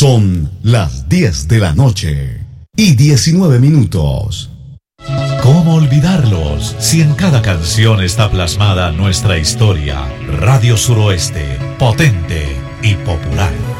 Son las 10 de la noche y 19 minutos. ¿Cómo olvidarlos si en cada canción está plasmada nuestra historia? Radio Suroeste, potente y popular.